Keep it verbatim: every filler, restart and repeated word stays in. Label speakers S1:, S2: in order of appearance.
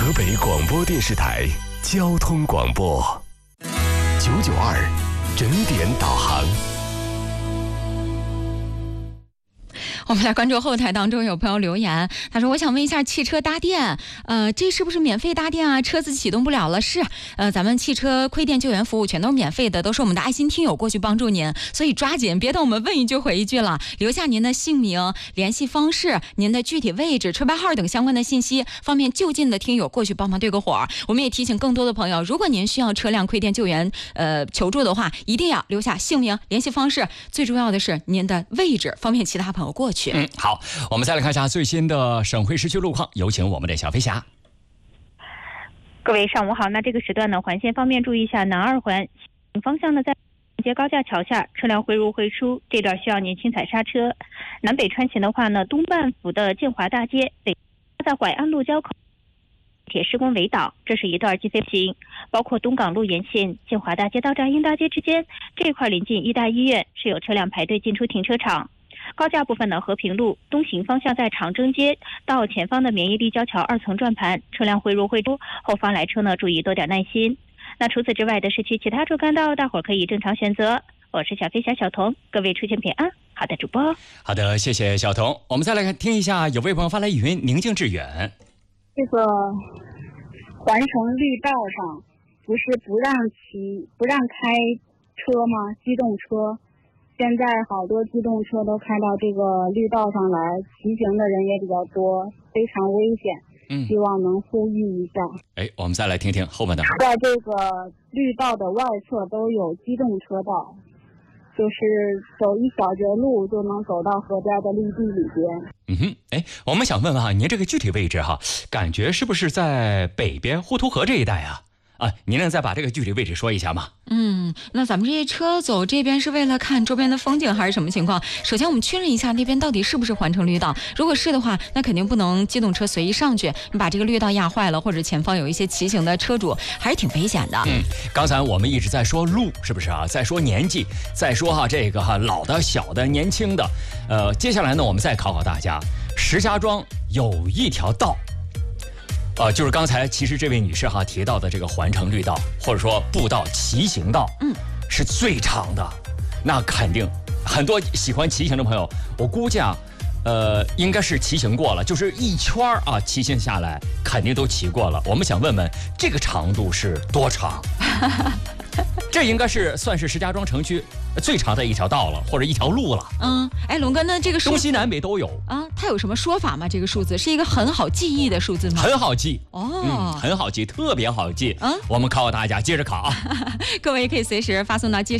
S1: 河北广播电视台交通广播九九二整点导航。
S2: 我们来关注后台当中有朋友留言，他说我想问一下汽车搭电，呃，这是不是免费搭电啊？车子启动不了了。是，呃，咱们汽车亏电救援服务全都是免费的，都是我们的爱心听友过去帮助您，所以抓紧，别等我们问一句回一句了，留下您的姓名、联系方式、您的具体位置、车牌号等相关的信息，方便就近的听友过去帮忙对个火。我们也提醒更多的朋友，如果您需要车辆亏电救援呃求助的话，一定要留下姓名、联系方式，最重要的是您的位置，方便其他朋友过去。
S3: 嗯，好，我们再来看一下最新的省会市区路况，有请我们的小飞侠。
S4: 各位上午好，那这个时段呢，环线方面注意一下，南二环方向呢，在接高架桥下车辆汇入汇出，这段需要您轻踩刹车。南北穿行的话呢，东半幅的建华大街北在淮安路交口铁施工围挡，这是一段机飞行，包括东港路沿线建华大街到展英大街之间这一块临近医大医院，是有车辆排队进出停车场。高架部分的和平路东行方向在长征街到前方的免疫立交桥二层转盘，车辆汇入汇出，后方来车呢注意多点耐心。那除此之外的市区其他主干道，大伙儿可以正常选择。我是小飞侠小童，各位出行平安。好的，主播。
S3: 好的，谢谢小童。我们再来看听一下，有位朋友发来语音，宁静致远。
S5: 这个环城绿道上不是不让骑不让开车吗？机动车。现在好多机动车都开到这个绿道上来，骑行的人也比较多，非常危险。嗯，希望能呼吁一下。
S3: 哎，我们再来听听后面的。
S5: 在这个绿道的外侧都有机动车道，就是走一小节路就能走到河边的绿地里边。
S3: 嗯哼，哎，我们想问问哈，您这个具体位置哈，感觉是不是在北边滹沱河这一带啊？啊，您能再把这个具体位置说一下吗？
S2: 嗯，那咱们这些车走这边是为了看周边的风景还是什么情况？首先我们确认一下那边到底是不是环城绿道，如果是的话，那肯定不能机动车随意上去，你把这个绿道压坏了，或者前方有一些骑行的车主，还是挺危险的。
S3: 嗯，刚才我们一直在说路，是不是啊？在说年纪，在说哈这个哈老的、小的、年轻的，呃，接下来呢，我们再考考大家，石家庄有一条道。呃，就是刚才其实这位女士哈提到的这个环城绿道，或者说步道、骑行道，嗯，是最长的。那肯定很多喜欢骑行的朋友，我估计啊，呃，应该是骑行过了，就是一圈啊，骑行下来肯定都骑过了。我们想问问，这个长度是多长？这应该是算是石家庄城区最长的一条道了，或者一条路了。
S2: 嗯，哎，龙哥，那这个数
S3: 东西南北都有
S2: 啊，它有什么说法吗？这个数字是一个很好记忆的数字吗？
S3: 很好记
S2: 哦、
S3: 嗯，很好记，特别好记。嗯，我们考考大家，接着考啊。
S2: 各位也可以随时发送到介